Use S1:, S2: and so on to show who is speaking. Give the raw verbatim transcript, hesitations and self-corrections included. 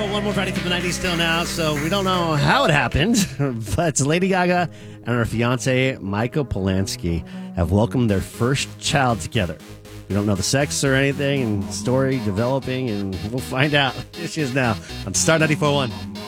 S1: ninety-four point one, more Friday from the nineties still now, so we don't know how it happened, but Lady Gaga and her fiancé, Michael Polanski, have welcomed their first child together. We don't know the sex or anything, and story developing, and we'll find out. Here she is now on Star ninety-four point one.